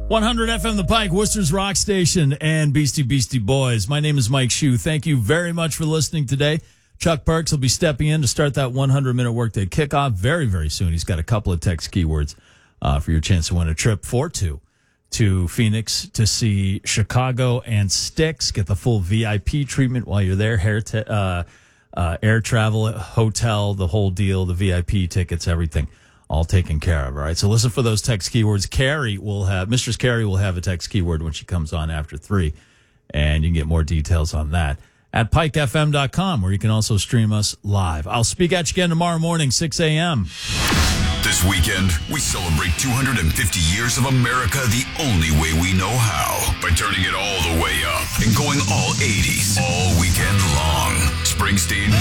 100 FM The Pike, Worcester's Rock Station, and Beastie Boys. My name is Mike Shue. Thank you very much for listening today. Chuck Perks will be stepping in to start that 100-minute workday kickoff very, very soon. He's got a couple of text keywords for your chance to win a trip for two to Phoenix to see Chicago and Styx. Get the full VIP treatment while you're there. Air travel, hotel, the whole deal, the VIP tickets, everything. All taken care of. All right. So listen for those text keywords. Mistress Carrie will have a text keyword when she comes on after 3. And you can get more details on that at pikefm.com, where you can also stream us live. I'll speak at you again tomorrow morning, 6 a.m. This weekend, we celebrate 250 years of America the only way we know how. By turning it all the way up and going all 80s all weekend long. Springsteen,